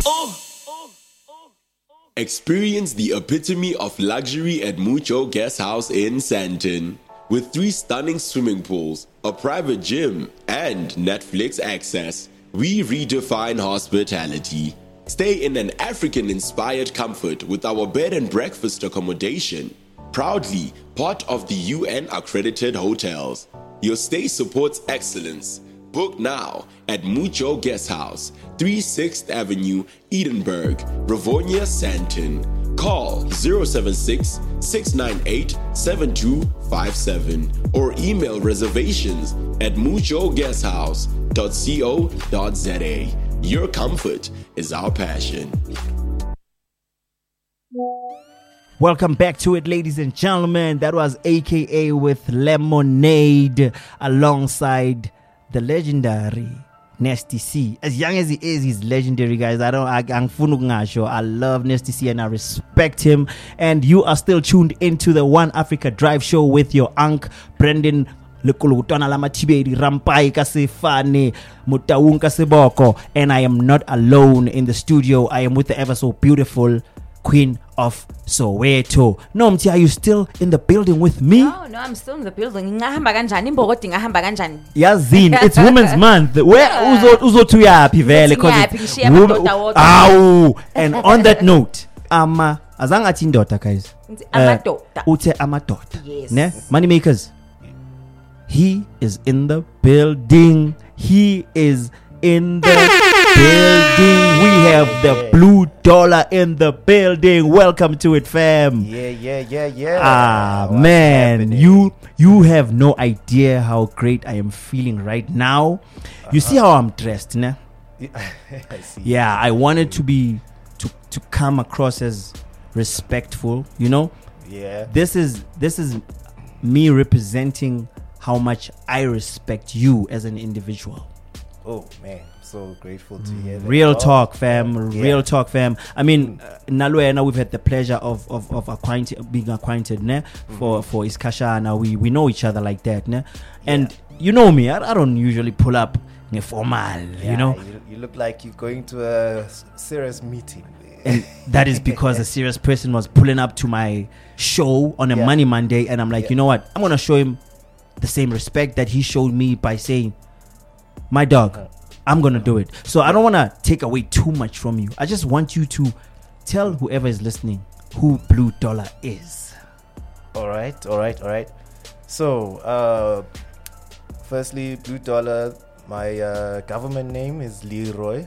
Experience the epitome of luxury at Mucho Guest House in Sandton. With 3 stunning swimming pools, a private gym, and Netflix access, we redefine hospitality. Stay in an African-inspired comfort with our bed and breakfast accommodation. Proudly part of the UN-accredited hotels. Your stay supports excellence. Book now at Mucho Guest House, 36th Avenue, Edinburgh, Rivonia, Sandton. Call 076-698-7257 or email reservations at muchoguesthouse.co.za. Your comfort is our passion. Welcome back to it, ladies and gentlemen. That was AKA with Lemonade alongside the legendary Nasty C. As young as he is, he's legendary, guys. I love Nasty C and I respect him. And you are still tuned into the One Africa Drive Show with your Unc Brendan Lekulutana Lamatibedi Rampai Kasefane Mutaun Kaseboko. And I am not alone in the studio. I am with the ever so beautiful Queen of Soweto. Nomti, are you still in the building with me? No, I'm still in the building. Yazin, it's Women's Month. Where uzo tuyapi vele and on that note, azanga tindota, guys. Ute amadota. Yes. Ne? Money makers. He is in the building. He is in the building. We have the blue dollar in the building. Welcome to it, fam. Yeah. What's man, happening? You have no idea how great I am feeling right now. You see how I'm dressed, ne? I see. Yeah, I wanted to be to come across as respectful, you know? Yeah. This is me representing how much I respect you as an individual. Oh man, so grateful to hear that. Real talk, fam. Yeah. Real talk, fam. I mean, Nalwena, we've had the pleasure of being acquainted, ne? For Iskashana, we know each other like that, ne? And you know me, I don't usually pull up formal, you know. You look like you're going to a serious meeting. And that is because a serious person was pulling up to my show on a Money Monday, and I'm like, you know what? I'm gonna show him the same respect that he showed me by saying, my dog, I'm gonna do it. So I don't want to take away too much from you. I just want you to tell whoever is listening who Blue Dollar is. All right. So firstly, Blue Dollar, my government name is Leroy,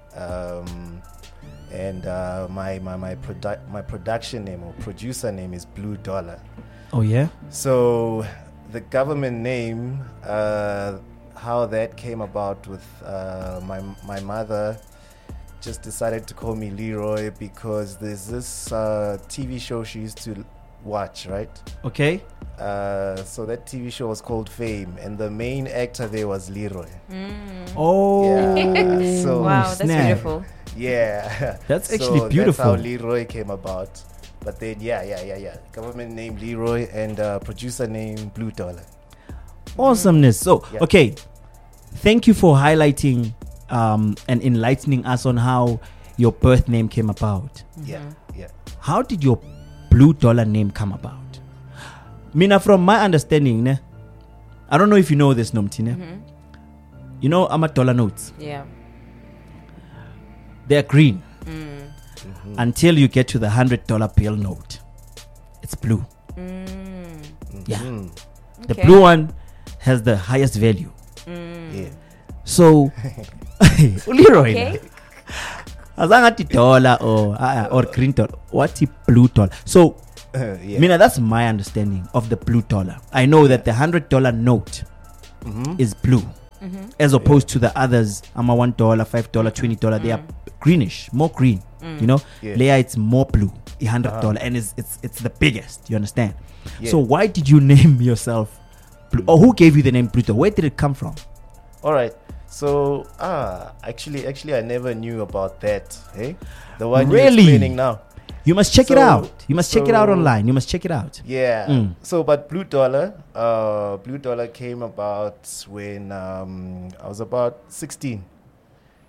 and my production name or producer name is Blue Dollar. Oh yeah. So the government name, how that came about with my mother just decided to call me Leroy because there's this TV show she used to watch, right? Okay. So that TV show was called Fame, and the main actor there was Leroy. Oh, yeah. So wow, that's snap. Beautiful. Yeah, That's actually beautiful. That's how Leroy came about. But then, government name Leroy and producer name Blue Dollar. Awesomeness. So, okay, thank you for highlighting and enlightening us on how your birth name came about. Yeah. How did your Blue Dollar name come about? Mina, from my understanding, ne, I don't know if you know this, Nomtine. You know $1 notes? Yeah. They're green. Until you get to the $100 bill note. It's blue. Yeah. The blue one has the highest value. Yeah. So, Leroy, Okay. azangathi dollar or green dollar. What's blue dollar? So, Mina, that's my understanding of the blue dollar. I know that the $100 note is blue, as opposed to the others. I'm a $1, $5, $20. They are greenish, more green. You know, layer it's more blue. $100, and it's the biggest. You understand? Yeah. So why did you name yourself Blue? Or who gave you the name Blue Dollar? Where did it come from? All right. So actually I never knew about that. Hey, the one you're explaining now. You must check it out. You must check it out online. You must check it out. Yeah. So, but Blue Dollar came about when I was about 16.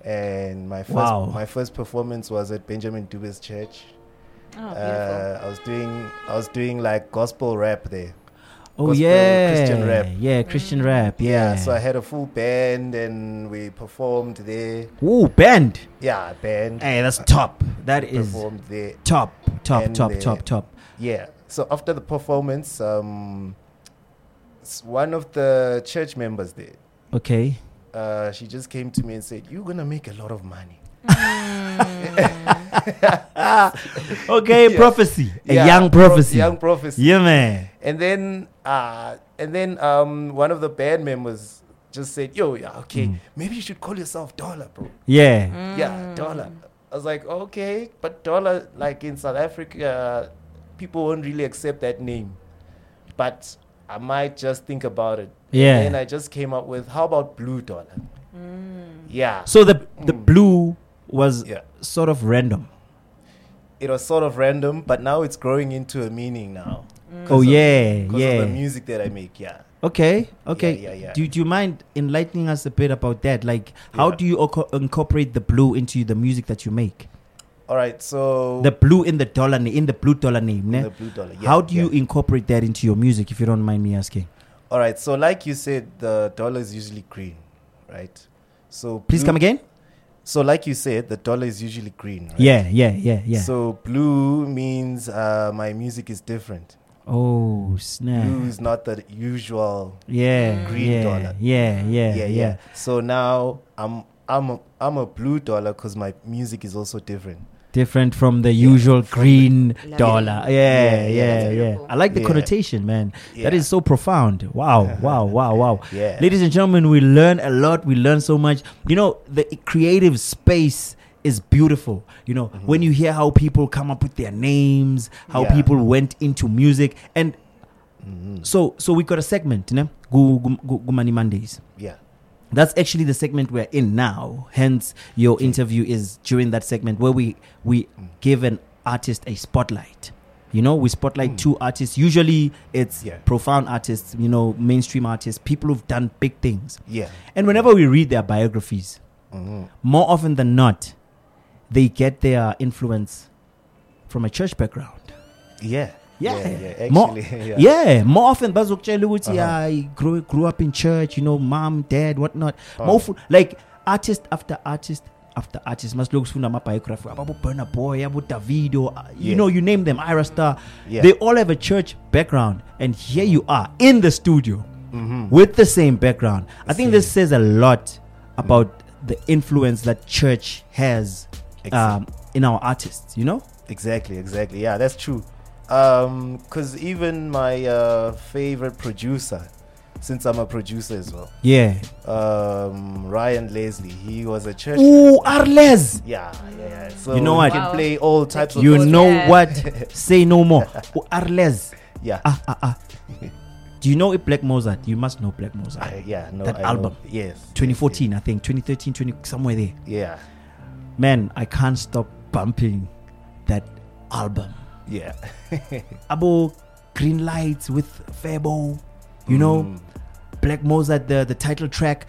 and my first performance was at Benjamin Dube's church. Oh, beautiful. I was doing like gospel rap there. Oh Gospel, yeah, Christian rap. Yeah, Christian rap. Yeah. So I had a full band and we performed there. Ooh, band. Yeah, band. Hey, that's top. That is Performed there. top. And, Yeah. So after the performance, one of the church members there, Okay. she just came to me and said, "You're gonna make a lot of money." Okay, Yeah. prophecy. A Yeah, young prophecy. young prophecy. Yeah, man. And then one of the band members just said, "Yo, yeah, okay, maybe you should call yourself Dollar, bro." Yeah. Yeah, Dollar. I was like, okay, but Dollar, like in South Africa, people won't really accept that name. But I might just think about it. Yeah. And then I just came up with, how about Blue Dollar? Yeah. So the blue was Yeah. sort of random. It was sort of random, but now it's growing into a meaning now. Oh yeah, Because yeah. of the music that I make, yeah. Okay. Yeah. Do you mind enlightening us a bit about that? Like, how Yeah. do you incorporate the blue into the music that you make? All right, so The blue in the dollar in the blue dollar name, ne? the Blue Dollar. Yeah, How do you yeah. incorporate that into your music, if you don't mind me asking? All right, so like you said, the dollar is usually green, right? So Please blue- come again. So like you said, the dollar is usually green, right? Yeah. So blue means my music is different. Oh snap! Blue is not the usual. Yeah, green yeah, dollar. Yeah. So now I'm a blue dollar because my music is also different. Different from the usual green Love it. dollar. Yeah, Yeah. beautiful. I like the Yeah. connotation, man. That Yeah. is so profound. Wow. Yeah. Ladies and gentlemen, we learn a lot. We learn so much. You know, the creative space is beautiful. You know, when you hear how people come up with their names, how Yeah. people went into music, and so we got a segment, ne? Gumani Mondays. Yeah. That's actually the segment we're in now. Hence, your interview is during that segment where we give an artist a spotlight. You know, we spotlight two artists. Usually, it's Yeah. profound artists, you know, mainstream artists, people who've done big things. Yeah. And whenever we read their biographies, more often than not, they get their influence from a church background. Yeah. Yeah, Actually, more often bazokutshela ukuthi I grew up in church, you know, mom, dad, whatnot. Like artist after artist must look through my biography. Abu Burna Boy, Abu Davido, you Yeah. know, you name them, Ira Star. Yeah. They all have a church background, and here you are in the studio with the same background. I think this says a lot about the influence that church has in our artists, you know? Exactly. Yeah, that's true. Because even my favorite producer, since I'm a producer as well, Yeah. Ryan Leslie, he was a church. Ooh, Arles. Yeah. So You know he what? can play all types of You music. know Yeah. what? Say no more. Oh, Arles. Yeah. Do you know Black Mozart? You must know Black Mozart. That I album. know. Yes. 2014, I think. 2013, somewhere there. Yeah. Man, I can't stop bumping that album. Yeah. Abo, Green Lights with Fabo, you know, Black Mozart, the title track.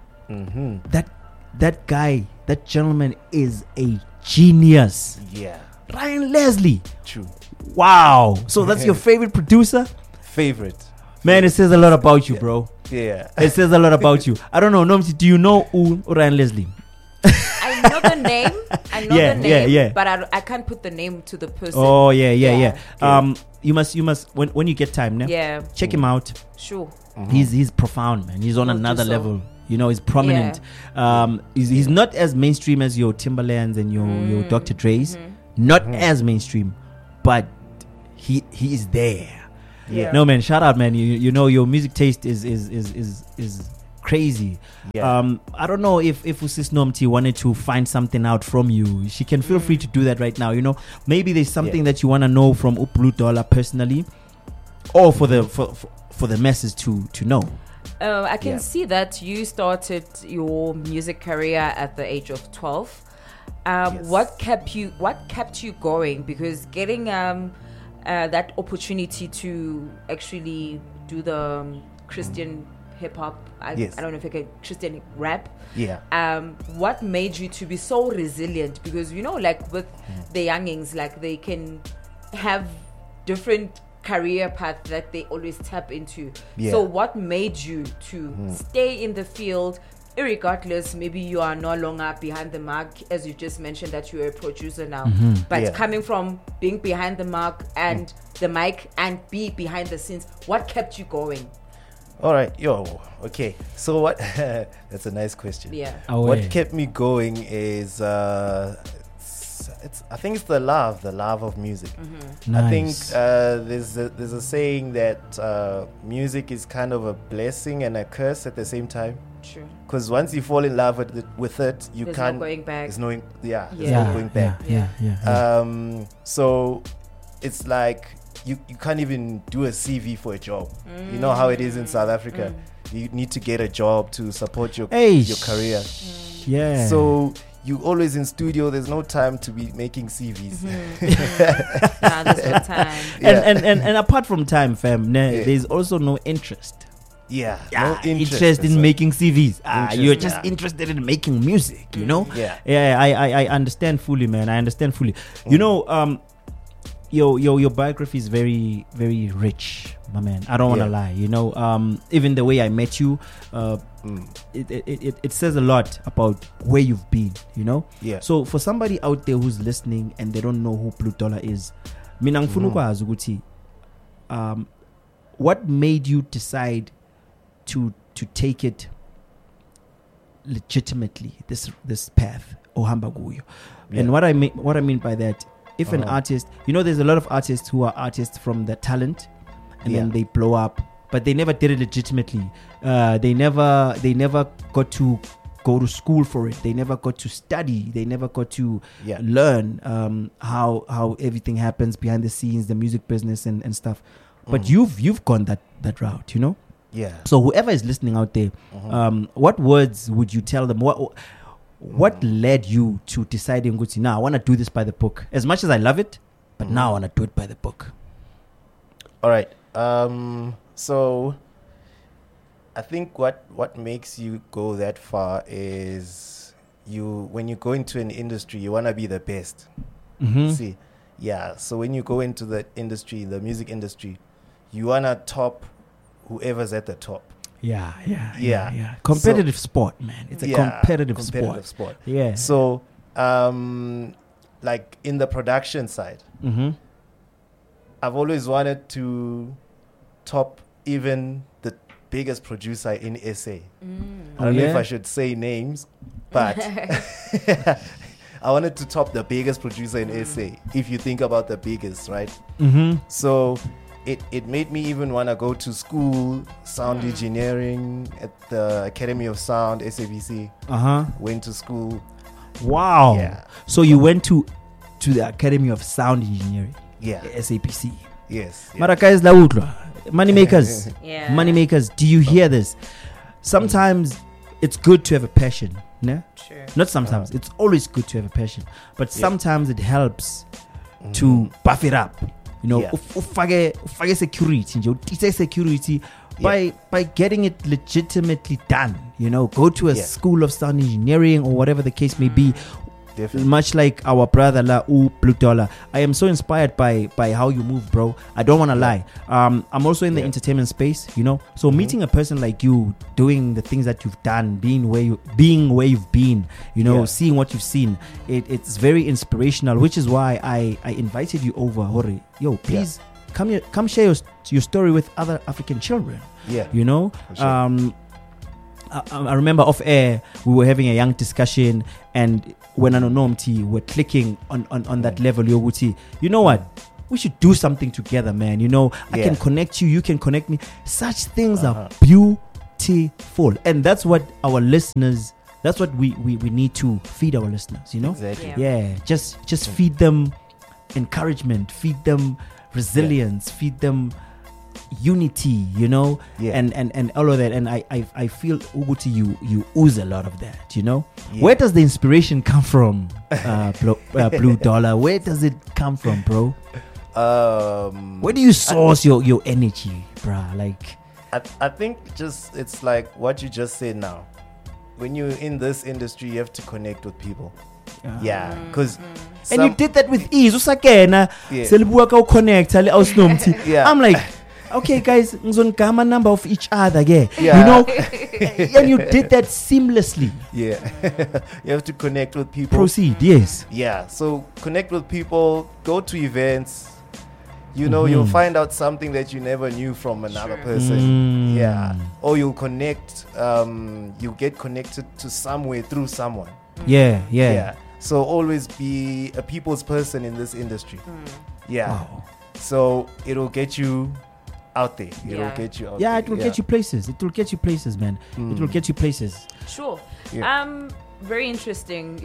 That guy, that gentleman is a genius. Yeah. Ryan Leslie. True. Wow. So that's your favorite producer? Favorite. Man, it says a lot about you, bro. Yeah. It says a lot about you. I don't know, Nomsi, do you know Ryan Leslie? I know the name. Yeah. But I can't put the name to the person. Oh, yeah. Yeah. You must when you get time, ne? Yeah. Check him out. Sure. He's profound, man. He's on Will do another so. level. You know, he's prominent. He's not as mainstream as your Timberlands and your Dr. Dre's. Not as mainstream, but he is there. Yeah. No, man, shout out, man. You know your music taste is crazy. Yeah. I don't know if Usis Nomti wanted to find something out from you. She can feel free to do that right now. You know, maybe there's something that you want to know from Blue Dollar personally, or for the masses to know. I can Yeah. see that you started your music career at the age of 12. Yes. What kept you going? Because getting that opportunity to actually do the Christian hip hop. Yes. I don't know if I can Christian rap. Yeah. What made you to be so resilient? Because like with the youngings, like they can have different career path that they always tap into. Yeah. So what made you to stay in the field, irregardless, maybe you are no longer behind the mark, as you just mentioned that you're a producer now, but Yeah. coming from being behind the mark and the mic and be behind the scenes, what kept you going? All right, okay. So what? That's a nice question. Yeah. What kept me going is I think it's the love of music. I think Nice. there's a saying that music is kind of a blessing and a curse at the same time. True. Because once you fall in love with it, you There's can't. no going back. There's no, there's Yeah. no going back. Yeah. So it's like you can't even do a CV for a job. You know how it is in South Africa. You need to get a job to support your career. Yeah. So you always in studio. There's no time to be making CVs. Nah, there's no time. And apart from time, fam, there's also no interest. Yeah, Yeah, no interest in as well. making CVs. You're just Yeah. interested in making music, you know? Yeah. Yeah, I understand fully, man. I understand fully. You know, your biography is very, very rich, my man. I don't want to Yeah. lie. You know, even the way I met you, it says a lot about where you've been, you know? Yeah. So for somebody out there who's listening and they don't know who Blue Dollar is, mina ngifuna ukwazi ukuthi, what made you decide to take it legitimately, this path ohamba kuyo? And what I mean by that, if an artist, you know, there's a lot of artists who are artists from the talent and then they blow up, but they never did it legitimately. They never got to go to school for it. They never got to study. They never got to learn how everything happens behind the scenes, the music business and stuff. But you've gone that route, you know? Yeah. So whoever is listening out there, what words would you tell them? What led you to deciding, now I want to do this by the book? As much as I love it, but now I want to do it by the book. All right. So I think what makes you go that far is when you go into an industry, you want to be the best. See, yeah. So when you go into the industry, the music industry, you want to top whoever's at the top. Yeah. Competitive sport, man. It's a competitive sport. Yeah. So, like in the production side, I've always wanted to top even the biggest producer in SA. I don't know if I should say names, but I wanted to top the biggest producer in SA. If you think about the biggest, right? So it made me even want to go to school, sound engineering at the Academy of Sound, SABC. Went to school. Wow. Yeah. So you went to the Academy of Sound Engineering. Yeah. SAPC. Yes. Mara guys laudwa. Money makers. Yeah. Money makers, do you hear this? Sometimes it's good to have a passion. No? Sure. Not sometimes. It's always good to have a passion. But sometimes it helps to buff it up. You know, ufake security, security by getting it legitimately done. You know, go to a school of sound engineering or whatever the case may be. Definitely. Much like our brother Blue Dollar, I am so inspired by how you move, bro. I don't want to lie. I'm also in the entertainment space, you know. So meeting a person like you, doing the things that you've done, being where you've been, you know, seeing what you've seen, it's very inspirational. Which is why I invited you over, Hori. Yo, please come here, come share your story with other African children. Yeah, you know. Sure. I remember off air we were having a young discussion, and when Anonomti were clicking on that level, Yoguti, you know what? We should do something together, man. You know, I can connect you, you can connect me. Such things are beautiful, and that's what our listeners. That's what we need to feed our listeners. You know, exactly. Yeah, just feed them encouragement, feed them resilience, feed them unity, you know, and all of that. And I feel Uguti, you ooze a lot of that, you know. Where does the inspiration come from, Blue Dollar? Where does it come from, bro? Where do you source your energy, bruh? Like, I think just it's like what you just said now. When you're in this industry, you have to connect with people. Yeah, because and you did that with ease. Usakena, Yeah. selibuka ka connect ali ausnomthi. Yeah. I'm like, okay, guys, ngizongama number of each other, yeah. Yeah. You know, and you did that seamlessly. yeah, you have to connect with people. Proceed, yes. Yeah, so connect with people, go to events. You know, you'll find out something that you never knew from another person. Yeah, or you'll connect. You'll get connected to somewhere through someone. Yeah. Yeah. So always be a people's person in this industry. Yeah. Wow. So it'll get you out there. It'll Yeah. get you out Yeah, there. it will get you places. It will get you places, man. It will get you places. Sure. Yeah. Very interesting.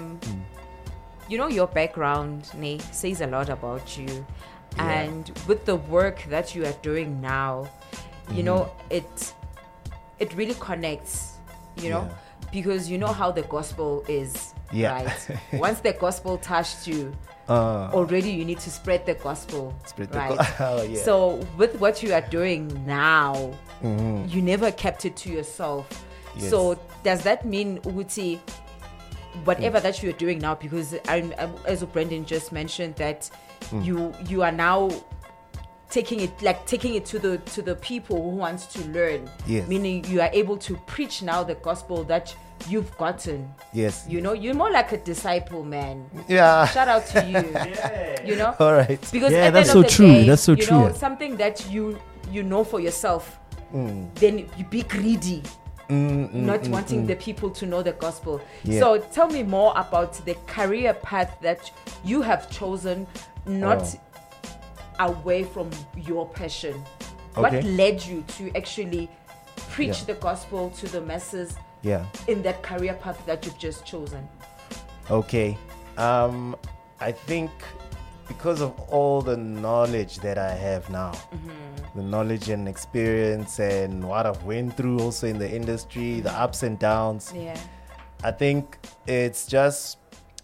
You know, your background, Ne, says a lot about you. Yeah. And with the work that you are doing now, you know, it really connects, you know, because you know how the gospel is, Yeah. right? Once the gospel touched you, already you need to spread the gospel, Spread the right? Oh, yeah. So with what you are doing now, you never kept it to yourself. Yes. So does that mean, Uguti, whatever that you're doing now, because as Brendan just mentioned that you are now taking it to the people who wants to learn, Yes. meaning you are able to preach now the gospel that you've gotten. Yes. You know, you're more like a disciple, man. Yeah. Shout out to you. You know, All right. because Yeah, at the that's end so of the true. day, That's so you know, true. something that you know for yourself, then you be greedy, not wanting the people to know the gospel. Yeah. So tell me more about the career path that you have chosen, not away from your passion. What Okay. led you to actually preach Yeah. the gospel to the masses Yeah. in that career path that you've just chosen? Okay. I think because of all the knowledge that I have now, the knowledge and experience and what I've went through also in the industry, the ups and downs, Yeah. I think it's just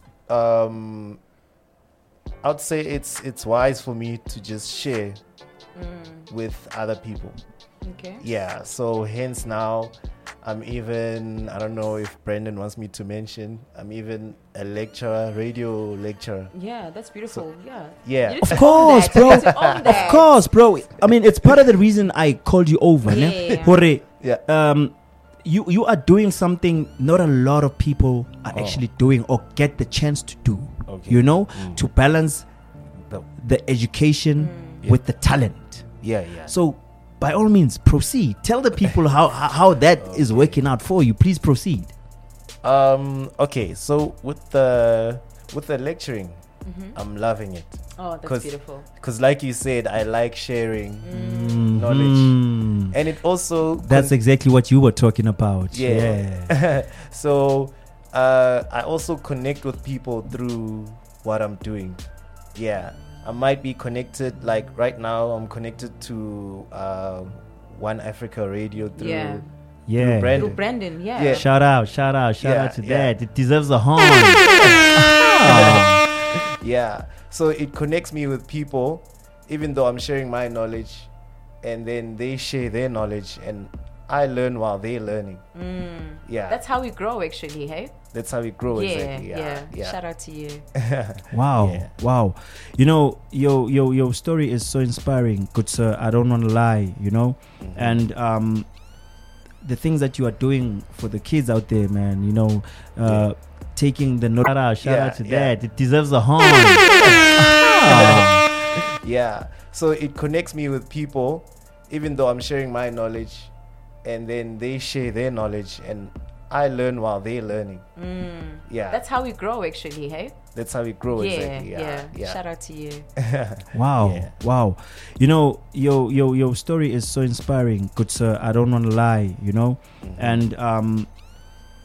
I'd say it's wise for me to just share with other people. Okay. Yeah, so hence now I'm even, I don't know if Brendan wants me to mention, I'm even a lecturer, radio lecturer. Yeah, that's beautiful. Yeah. You need Of to own course, that. bro. You need to own that. Of course, bro. I mean, it's part of the reason I called you over. Ne? Yeah. Hore, Yeah. you are doing something not a lot of people are actually doing or get the chance to do. Okay. You know, to balance The- the education with the talent. yeah. So, by all means, proceed. Tell the people how that is working out for you. Please proceed. Okay, so with the lecturing, I'm loving it. Oh, that's beautiful. Because like you said, I like sharing knowledge. And it also That's exactly what you were talking about. Yeah. So I also connect with people through what I'm doing. Yeah, I might be connected, like right now I'm connected to One Africa Radio through Yeah. Brandon. Through Brandon, yeah. Yeah. Shout out Yeah, to yeah. that. It deserves a horn. Yeah, so it connects me with people, even though I'm sharing my knowledge, and then they share their knowledge, and I learn while they're learning. Yeah, That's how we grow, actually, hey? that's how we grow. Yeah, Exactly. yeah. Shout out to you. Wow. Yeah. Wow. You know, your story is so inspiring, good sir. I don't want to lie, you know. And the things that you are doing for the kids out there, man, you know, taking the shout out to Yeah. that. It deserves a horn. Yeah, so it connects me with people, even though I'm sharing my knowledge, and then they share their knowledge, and I learn while they're learning. Yeah, That's how we grow, actually, hey? that's how we grow. Yeah, Exactly. Yeah. Shout out to you. Wow. Yeah. Wow. You know, your story is so inspiring, good sir. I don't want to lie, you know. And